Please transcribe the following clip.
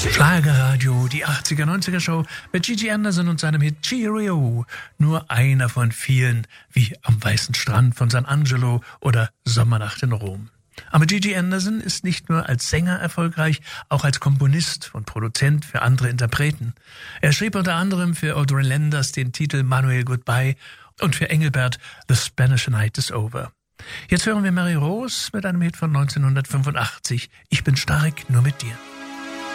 Schlagerradio, die 80er, 90er Show mit Gigi Anderson und seinem Hit Cheerio. Nur einer von vielen, wie Am weißen Strand von San Angelo oder Sommernacht in Rom. Aber Gigi Anderson ist nicht nur als Sänger erfolgreich, auch als Komponist und Produzent für andere Interpreten. Er schrieb unter anderem für Audrey Landers den Titel Manuel Goodbye und für Engelbert The Spanish Night is Over. Jetzt hören wir Mary Rose mit einem Hit von 1985, Ich bin stark nur mit dir.